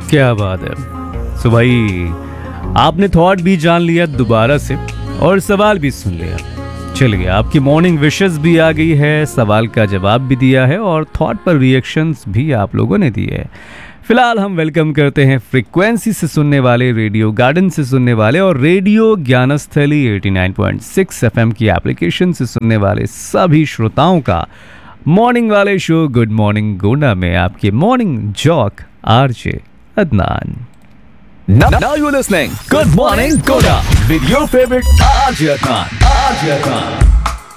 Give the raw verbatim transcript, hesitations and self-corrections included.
क्या बात है। सो भाई आपने थॉट भी जान लिया दोबारा से और सवाल भी सुन लिया। चलिए आपकी मॉर्निंग विशेस भी आ गई है, सवाल का जवाब भी दिया है और थॉट पर रिएक्शंस भी आप लोगों ने दिए हैं। फिलहाल हम वेलकम करते हैं फ्रीक्वेंसी से सुनने वाले, रेडियो गार्डन से सुनने वाले और radio Gyansthali eighty nine point six FM की एप्लीकेशन से सुनने वाले सभी श्रोताओं का मॉर्निंग वाले शो गुड मॉर्निंग गोंडा में आपके morning Jacques RJ Adnan. Now, now you're listening. Good morning, Koda. With your favorite R J Khan. R J Khan.